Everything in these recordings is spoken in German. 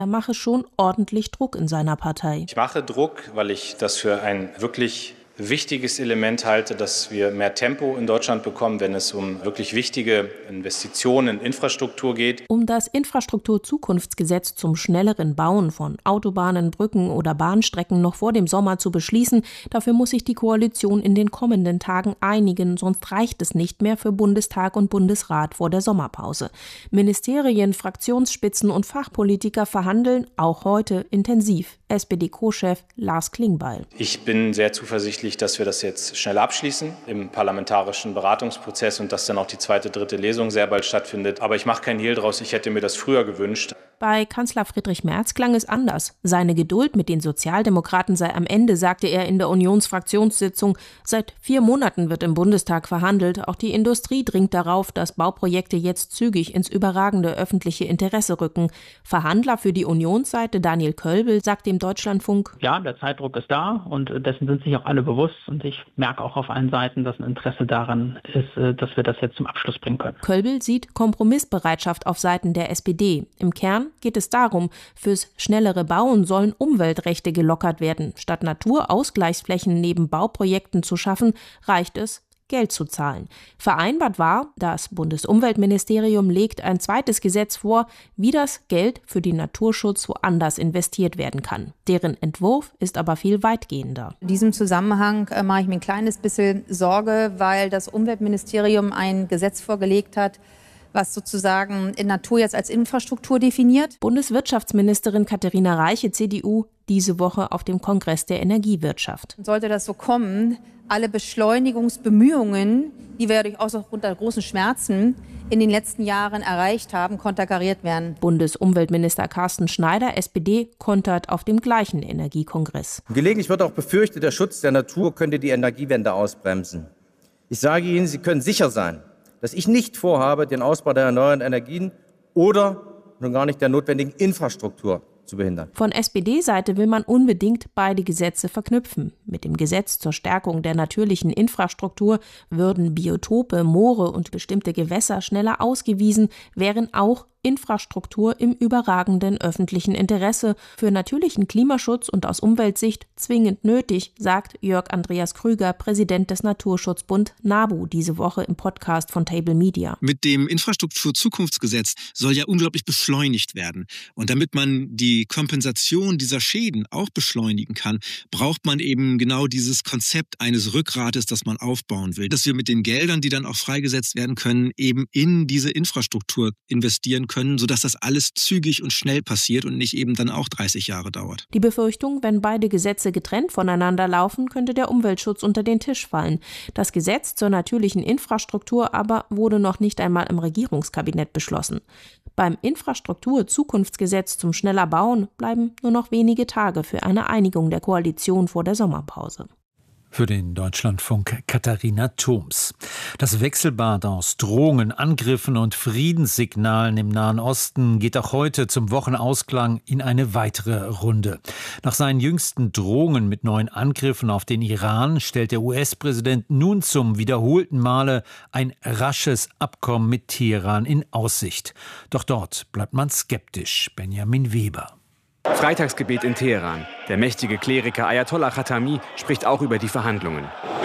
Er mache schon ordentlich Druck in seiner Partei. Ich mache Druck, weil ich das für ein wirklich wichtiges Element halte, dass wir mehr Tempo in Deutschland bekommen, wenn es um wirklich wichtige Investitionen in Infrastruktur geht. Um das Infrastrukturzukunftsgesetz zum schnelleren Bauen von Autobahnen, Brücken oder Bahnstrecken noch vor dem Sommer zu beschließen, dafür muss sich die Koalition in den kommenden Tagen einigen, sonst reicht es nicht mehr für Bundestag und Bundesrat vor der Sommerpause. Ministerien, Fraktionsspitzen und Fachpolitiker verhandeln auch heute intensiv. SPD-Co-Chef Lars Klingbeil. Ich bin sehr zuversichtlich, dass wir das jetzt schnell abschließen im parlamentarischen Beratungsprozess und dass dann auch die zweite, dritte Lesung sehr bald stattfindet. Aber ich mache keinen Hehl draus, ich hätte mir das früher gewünscht. Bei Kanzler Friedrich Merz klang es anders. Seine Geduld mit den Sozialdemokraten sei am Ende, sagte er in der Unionsfraktionssitzung. Seit 4 Monaten wird im Bundestag verhandelt. Auch die Industrie dringt darauf, dass Bauprojekte jetzt zügig ins überragende öffentliche Interesse rücken. Verhandler für die Unionsseite Daniel Kölbel sagt dem Deutschlandfunk: Ja, der Zeitdruck ist da und dessen sind sich auch alle bewusst. Und ich merke auch auf allen Seiten, dass ein Interesse daran ist, dass wir das jetzt zum Abschluss bringen können. Kölbel sieht Kompromissbereitschaft auf Seiten der SPD. Im Kern geht es darum, fürs schnellere Bauen sollen Umweltrechte gelockert werden. Statt Naturausgleichsflächen neben Bauprojekten zu schaffen, reicht es, Geld zu zahlen. Vereinbart war, das Bundesumweltministerium legt ein zweites Gesetz vor, wie das Geld für den Naturschutz woanders investiert werden kann. Deren Entwurf ist aber viel weitgehender. In diesem Zusammenhang mache ich mir ein kleines bisschen Sorge, weil das Umweltministerium ein Gesetz vorgelegt hat, was sozusagen in Natur jetzt als Infrastruktur definiert. Bundeswirtschaftsministerin Katharina Reiche, CDU, diese Woche auf dem Kongress der Energiewirtschaft. Sollte das so kommen, alle Beschleunigungsbemühungen, die wir ja durchaus auch unter großen Schmerzen in den letzten Jahren erreicht haben, konterkariert werden. Bundesumweltminister Carsten Schneider, SPD, kontert auf dem gleichen Energiekongress. Gelegentlich wird auch befürchtet, der Schutz der Natur könnte die Energiewende ausbremsen. Ich sage Ihnen, Sie können sicher sein, dass ich nicht vorhabe, den Ausbau der erneuerbaren Energien oder nun gar nicht der notwendigen Infrastruktur zu behindern. Von SPD-Seite will man unbedingt beide Gesetze verknüpfen. Mit dem Gesetz zur Stärkung der natürlichen Infrastruktur würden Biotope, Moore und bestimmte Gewässer schneller ausgewiesen, wären auch Infrastruktur im überragenden öffentlichen Interesse für natürlichen Klimaschutz und aus Umweltsicht zwingend nötig, sagt Jörg Andreas Krüger, Präsident des Naturschutzbund NABU, diese Woche im Podcast von Table Media. Mit dem Infrastrukturzukunftsgesetz soll ja unglaublich beschleunigt werden. Und damit man die Kompensation dieser Schäden auch beschleunigen kann, braucht man eben genau dieses Konzept eines Rückgrates, das man aufbauen will. Dass wir mit den Geldern, die dann auch freigesetzt werden können, eben in diese Infrastruktur investieren können, sodass das alles zügig und schnell passiert und nicht eben dann auch 30 Jahre dauert. Die Befürchtung, wenn beide Gesetze getrennt voneinander laufen, könnte der Umweltschutz unter den Tisch fallen. Das Gesetz zur natürlichen Infrastruktur aber wurde noch nicht einmal im Regierungskabinett beschlossen. Beim Infrastrukturzukunftsgesetz zum schneller Bauen bleiben nur noch wenige Tage für eine Einigung der Koalition vor der Sommerpause. Für den Deutschlandfunk Katharina Thoms. Das Wechselbad aus Drohungen, Angriffen und Friedenssignalen im Nahen Osten geht auch heute zum Wochenausklang in eine weitere Runde. Nach seinen jüngsten Drohungen mit neuen Angriffen auf den Iran stellt der US-Präsident nun zum wiederholten Male ein rasches Abkommen mit Teheran in Aussicht. Doch dort bleibt man skeptisch. Benjamin Weber. Freitagsgebet in Teheran. Der mächtige Kleriker Ayatollah Khatami spricht auch über die Verhandlungen.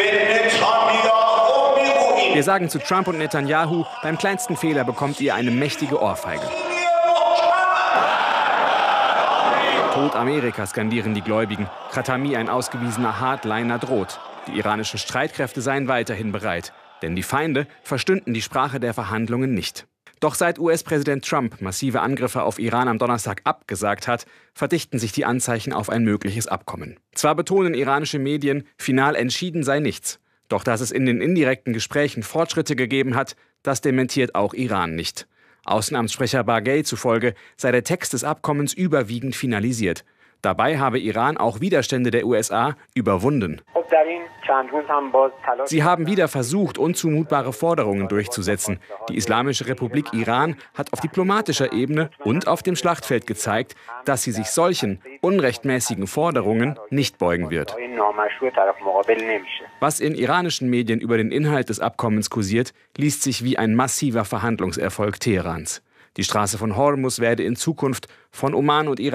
Wir sagen zu Trump und Netanyahu, beim kleinsten Fehler bekommt ihr eine mächtige Ohrfeige. Tod Amerika, skandieren die Gläubigen. Khatami, ein ausgewiesener Hardliner, droht. Die iranischen Streitkräfte seien weiterhin bereit. Denn die Feinde verstünden die Sprache der Verhandlungen nicht. Doch seit US-Präsident Trump massive Angriffe auf Iran am Donnerstag abgesagt hat, verdichten sich die Anzeichen auf ein mögliches Abkommen. Zwar betonen iranische Medien, final entschieden sei nichts. Doch dass es in den indirekten Gesprächen Fortschritte gegeben hat, das dementiert auch Iran nicht. Außenamtssprecher Baghei zufolge sei der Text des Abkommens überwiegend finalisiert. Dabei habe Iran auch Widerstände der USA überwunden. Sie haben wieder versucht, unzumutbare Forderungen durchzusetzen. Die Islamische Republik Iran hat auf diplomatischer Ebene und auf dem Schlachtfeld gezeigt, dass sie sich solchen unrechtmäßigen Forderungen nicht beugen wird. Was in iranischen Medien über den Inhalt des Abkommens kursiert, liest sich wie ein massiver Verhandlungserfolg Teherans. Die Straße von Hormuz werde in Zukunft von Oman und Iran